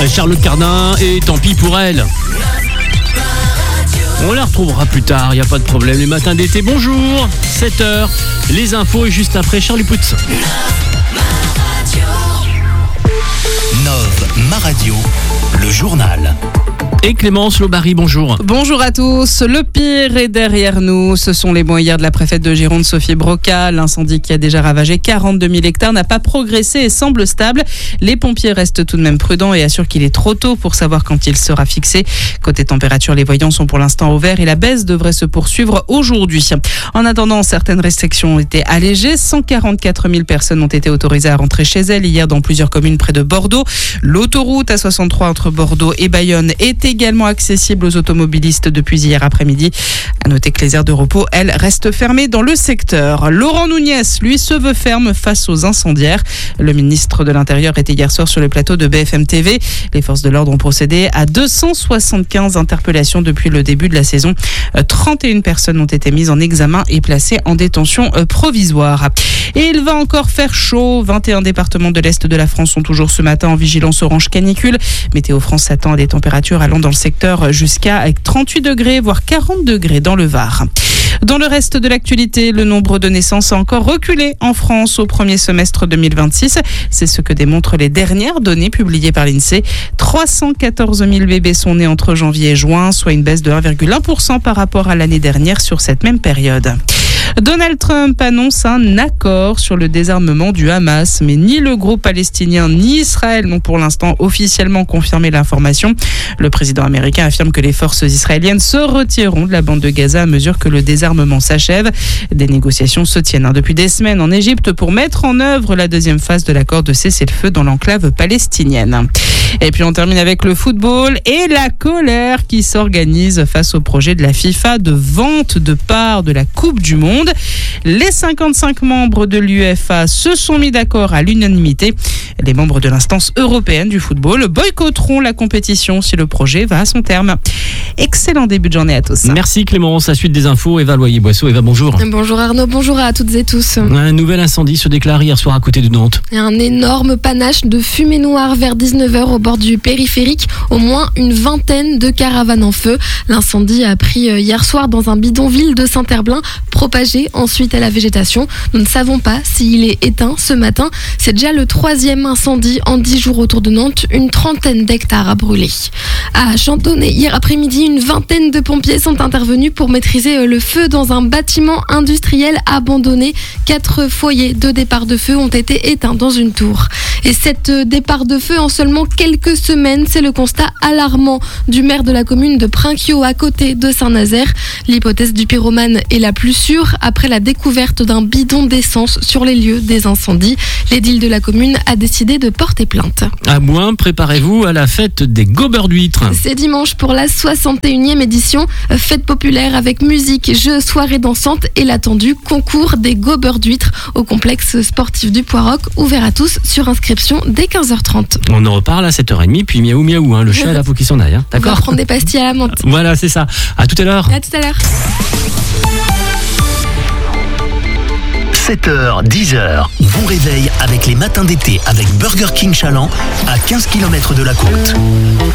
Charlotte Cardin, et tant pis pour elle. On la retrouvera plus tard, il n'y a pas de problème. Les matins d'été, bonjour, 7h, les infos et juste après Charlie Putz. Nov, ma radio, le journal. Et Clémence Lobary, bonjour. Bonjour à tous. Le pire est derrière nous. Ce sont les mots hier de la préfète de Gironde, Sophie Broca. L'incendie qui a déjà ravagé 42 000 hectares n'a pas progressé et semble stable. Les pompiers restent tout de même prudents et assurent qu'il est trop tôt pour savoir quand il sera fixé. Côté température, les voyants sont pour l'instant au vert et la baisse devrait se poursuivre aujourd'hui. En attendant, certaines restrictions ont été allégées. 144 000 personnes ont été autorisées à rentrer chez elles hier dans plusieurs communes près de Bordeaux. L'autoroute A63 entre Bordeaux et Bayonne est également accessible aux automobilistes depuis hier après-midi. À noter que les aires de repos, elles, restent fermées dans le secteur. Laurent Nunez, lui, se veut ferme face aux incendiaires. Le ministre de l'Intérieur était hier soir sur le plateau de BFM TV. Les forces de l'ordre ont procédé à 275 interpellations depuis le début de la saison. 31 personnes ont été mises en examen et placées en détention provisoire. Et il va encore faire chaud. 21 départements de l'Est de la France sont toujours ce matin en vigilance orange canicule. Météo France s'attend à des températures allant dans le secteur jusqu'à 38 degrés, voire 40 degrés dans le Var. Dans le reste de l'actualité, le nombre de naissances a encore reculé en France au premier semestre 2026. C'est ce que démontrent les dernières données publiées par l'INSEE. 314 000 bébés sont nés entre janvier et juin, soit une baisse de 1,1% par rapport à l'année dernière sur cette même période. Donald Trump annonce un accord sur le désarmement du Hamas, mais ni le groupe palestinien ni Israël n'ont pour l'instant officiellement confirmé l'information. Le président américain affirme que les forces israéliennes se retireront de la bande de Gaza à mesure que le désarmement s'achève. Des négociations se tiennent depuis des semaines en Égypte pour mettre en œuvre la deuxième phase de l'accord de cessez-le-feu dans l'enclave palestinienne. Et puis on termine avec le football et la colère qui s'organise face au projet de la FIFA de vente de parts de la Coupe du Monde. Les 55 membres de l'UEFA se sont mis d'accord à l'unanimité. Les membres de l'instance européenne du football boycotteront la compétition si le projet va à son terme. Excellent début de journée à tous. Merci Clémence, la suite des infos, Eva Loyer-Boisseau. Eva, bonjour. Bonjour Arnaud, bonjour à toutes et tous. Un nouvel incendie se déclare hier soir à côté de Nantes. Un énorme panache de fumée noire vers 19h au bord du périphérique. Au moins une vingtaine de caravanes en feu. L'incendie a pris hier soir dans un bidonville de Saint-Herblain, propagé ensuite à la végétation. Nous ne savons pas s'il est éteint ce matin. C'est déjà le 3e incendie en 10 jours autour de Nantes. Une trentaine d'hectares à brûler. À Chantonnay, hier après-midi, une vingtaine de pompiers sont intervenus pour maîtriser le feu dans un bâtiment industriel abandonné. 4 foyers de départ de feu ont été éteints dans une tour. Et 7 départs de feu en seulement quelques semaines, c'est le constat alarmant du maire de la commune de Prinquio à côté de Saint-Nazaire. L'hypothèse du pyromane est la plus sûre après la découverte d'un bidon d'essence sur les lieux des incendies. L'édile de la commune a décidé de porter plainte. À Bouin, préparez-vous à la fête des gobeurs d'huîtres. C'est dimanche pour la 61e édition. Fête populaire avec musique, jeux, soirées dansantes et l'attendu concours des gobeurs d'huîtres au complexe sportif du Poiroc, ouvert à tous sur inscription dès 15h30. On en reparle à 7h30, puis miaou miaou, le chat là, faut qu'il s'en aille. D'accord ? On va prendre des pastilles à la menthe. Voilà, c'est ça. À tout à l'heure. À tout à l'heure. 7h, 10h, bon réveil avec les matins d'été avec Burger King Chaland à 15 km de la côte.